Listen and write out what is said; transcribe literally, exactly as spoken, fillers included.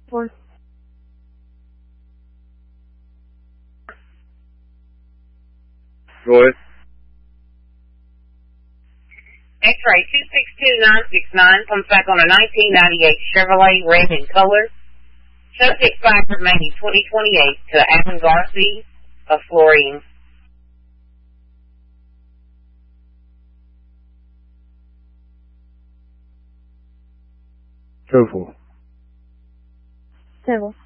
Four. Roy. X-ray two six two nine six nine comes back on a nineteen ninety-eight Chevrolet red in color. Subject five remaining twenty twenty-eight to Alan Garcia of Florine. Total. Several.